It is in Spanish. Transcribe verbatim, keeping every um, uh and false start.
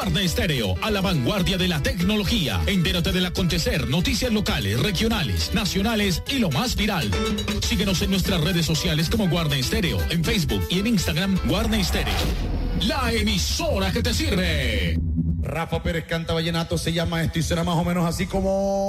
Guarda Estéreo, a la vanguardia de la tecnología. Entérate del acontecer, noticias locales, regionales, nacionales y lo más viral. Síguenos en nuestras redes sociales como Guarda Estéreo, en Facebook y en Instagram Guarda Estéreo. La emisora que te sirve. Rafa Pérez canta vallenato, se llama esto y será más o menos así como...